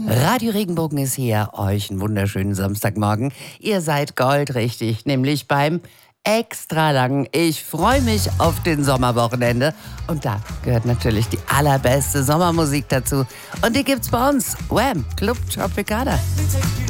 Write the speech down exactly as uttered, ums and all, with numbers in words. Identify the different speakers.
Speaker 1: Radio Regenbogen ist hier, euch einen wunderschönen Samstagmorgen. Ihr seid goldrichtig, nämlich beim extra lang. Ich freue mich auf den Sommerwochenende und da gehört natürlich die allerbeste Sommermusik dazu. Und die gibt's bei uns, Wham! Club Tropicana.